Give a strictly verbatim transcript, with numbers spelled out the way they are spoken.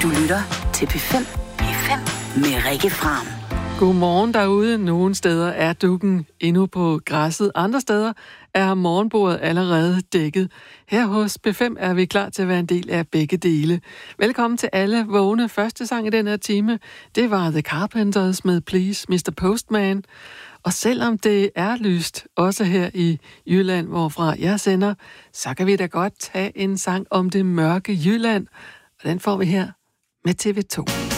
Du lytter til P fem. P fem med Rikke Fram. Godmorgen derude. Nogle steder er dukken endnu på græsset. Andre steder er morgenbordet allerede dækket. Her hos P fem er vi klar til at være en del af begge dele. Velkommen til alle vågne. Første sang i den her time, det var The Carpenters med Please mister Postman. Og selvom det er lyst, også her i Jylland, hvorfra jeg sender, så kan vi da godt tage en sang om det mørke Jylland. Og den får vi her med T V to.